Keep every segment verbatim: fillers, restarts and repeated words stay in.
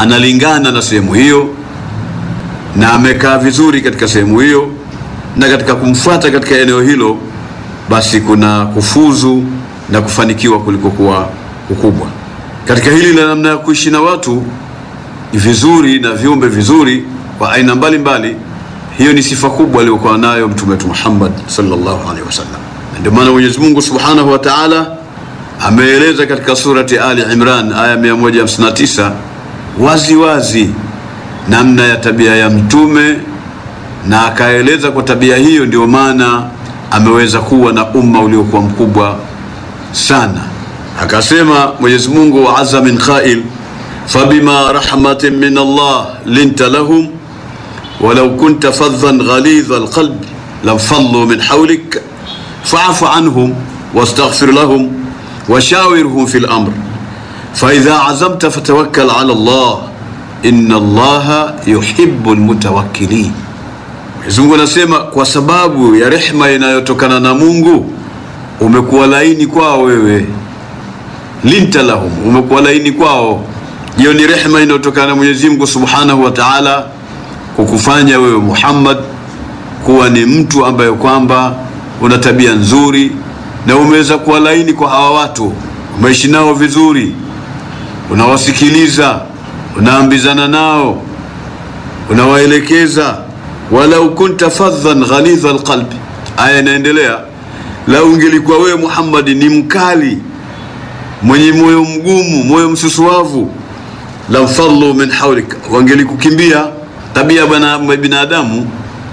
analingana na sehemu hiyo na amekaa vizuri katika sehemu hiyo, na katika kumfuata katika eneo hilo, basi kuna kufuzu na kufanikiwa kulikokuwa ukubwa. Katika hili la namna ya kuishi na watu vizuri na viumbe vizuri wa aina mbalimbali, hiyo ni sifa kubwa aliyokuwa nayo Mtume wetu Muhammad sallallahu alaihi wasallam. Ndio maana Mwenyezi Mungu Subhanahu wa Ta'ala ameeleza katika surati Ali Imran aya mia moja hamsini na tisa wazi wazi namna ya tabia ya mtume, na akaeleza kwa tabia hiyo ndio maana ameweza kuwa na umma uliokuwa mkubwa sana. Akasema Mwenyezi Mungu, wa azza min khail fabima rahmatin min Allah linta lahum walau kunta fadhan ghalidha alqalbi lamfallu min hawlik fa'fu anhum wastaghfir lahum washawirhum fil amr fa idha azamta fatawakkal ala Allah inna Allaha yuhibbul mutawakkilin. Mwenyezi Mungu anasema kwa sababu ya rehema inayotokana na Mungu umekuwa laini kwao wewe, linta lahum, umekuwa laini kwao. Hiyo ni rehema inayotokana na Mwenyezi Mungu Subhanahu wa Ta'ala kukufanya wewe Muhammad kuwa ni mtu ambaye kwamba una tabia nzuri na umeweza kuwa laini kwa hawa watu, umeishi nao vizuri, unawasikiliza, unaambizana nao, unawaelekeza. Walau kunta fadhan ghalidha alqalbi, aya inaendelea, la ungelikuwa wewe Muhammad ni mkali, mwenye moyo mgumu, moyo msusuavu, la mfallu min hawlik, wangelikukimbia. Tabia bana binadamu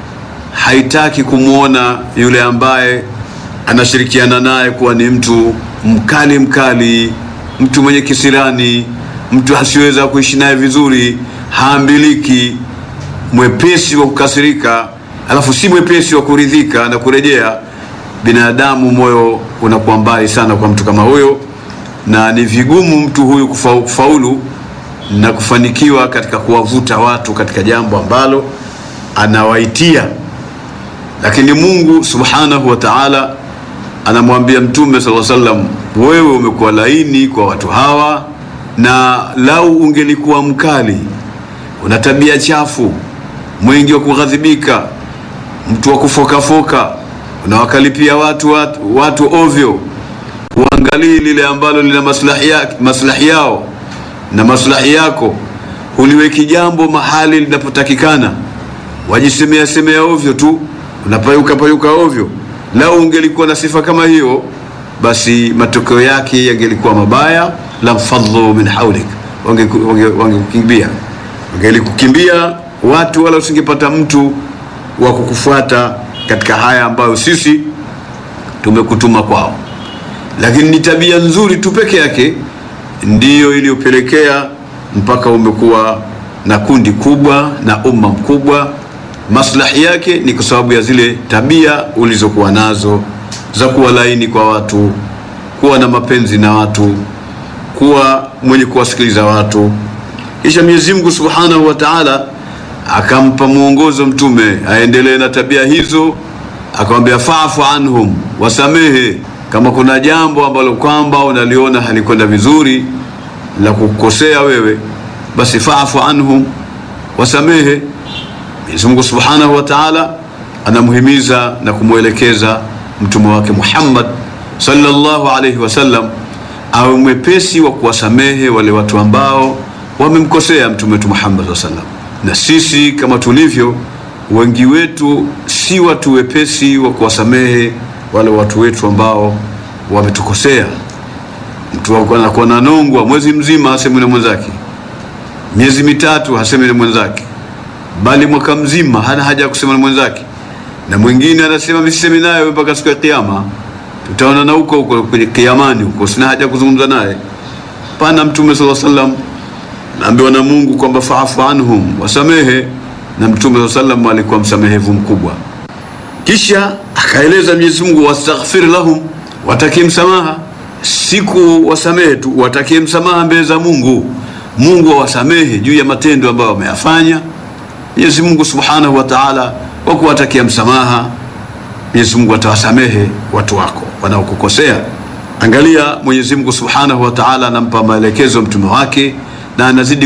haitaki kumuona yule ambaye anashirikiana naye kuwa ni mtu mkali mkali, mtu mwenye kisirani, mtu asiweza kuishi naye vizuri, haambiliki, mwepesi wa kukasirika, alafu si mwepesi wa kuridhika na kurejea. Binadamu moyo unakuwa mbali sana kwa mtu kama huyo, na ni vigumu mtu huyu kufaulu na kufanikiwa katika kuwavuta watu katika jambo ambalo anawaitia. Lakini Mungu Subhanahu wa Ta'ala anamwambia Mtume sallallahu alaihi wasallam, wewe umekuwa laini kwa watu hawa, na lau ungelikuwa mkali, una tabia chafu, mwingi wa kughadhibika, mtu wa kufokafoka, unawakalipia watu, watu watu ovyo, uangalie lile ambalo lina maslahi ya, maslahi yao na maslahi yako, uliweki jambo mahali linapotakikana, wajisemea semea ovyo tu, unapayuka payuka ovyo. Lau ungelikuwa na sifa kama hiyo, basi matokeo yake yangelikuwa mabaya, la mfadhu min hawlik, wangekukimbia wangelikukimbia watu, wala usingepata mtu wa kukufuata katika haya ambayo sisi tumekutuma kwao. Lakini ni tabia nzuri tu peke yake ndiyo iliyopelekea mpaka umekuwa na kundi kubwa na umma mkubwa. Maslahi yake ni kwa sababu ya zile tabia ulizokuwa nazo za kuwa laini kwa watu, kuwa na mapenzi na watu, kuwa mwenye kuwasikiliza watu. Kisha Mwenyezi Mungu Subhanahu wa Ta'ala akampa muongozo mtume aendelee na tabia hizo, akamwambia fa'fu anhum, wasamehe. Kama kuna jambo ambalo kwamba unaliona halikwenda vizuri la kukosea wewe, basi fa'fu anhum, wasamehe. Mwenyezi Mungu Subhanahu wa Ta'ala anamhimiza na kumwelekeza mtume wake Muhammad sallallahu alayhi wasallam awe mwepesi wa kuwasamehe wale watu ambao wamemkosea mtume wetu Muhammad sallallahu alayhi wasallam. Na sisi kama tulivyo, wengi wetu si watu wepesi wa kuwasamehe wale watu wetu ambao wametukosea. Mtu anakuwa na nongwa mwezi mzima hasemi na mwenzake, miezi mitatu hasemi na mwenzake, bali mwaka mzima hana haja ya kusema na mwenzake. Na mwingine anasema msisemi naye mpaka siku ya kiyama, tutaona na huko huko kwenye kiyamani huko, sina haja kuzungumza naye. Pana Mtume sallallahu alaihi wasallam naambiwa na Mungu kwamba fa'fu anhum, wasamehe, na Mtume sallallahu alaihi wasallam alikuwa msamehevu mkubwa. Kisha akaeleza Mwenyezi Mungu, wastaghfir lahum, watakie msamaha. Siku wasamehe tu, watakie msamaha mbele za Mungu. Mungu awasamehe juu ya matendo ambayo wameyafanya. Mwenyezi Mungu Subhanahu wa Ta'ala kwa kuwatakia msamaha, Mwenyezi Mungu atawasamehe watu wako wanaokukosea. Angalia, Mwenyezi Mungu Subhanahu wa Ta'ala anampa maelekezo mtume wake na anazidi